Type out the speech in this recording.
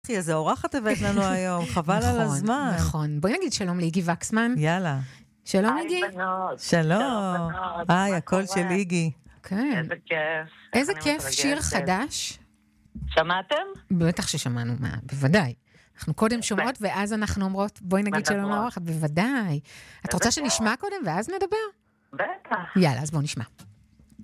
איזה אורחת הבאת לנו היום, חבל על הזמן. נכון. בואי נגיד שלום לאיגי וקסמן. יאללה. שלום איגי. שלום. הקול של איגי. כן. איזה כיף. איזה כיף, שיר חדש. שמעתם? בטח ששמענו, בוודאי. אנחנו קודם שומעות ואז אנחנו אומרות, בואי נגיד שלום לאורחת, בוודאי. את רוצה שנשמע קודם ואז נדבר? בטח. יאללה, אז בואו נשמע.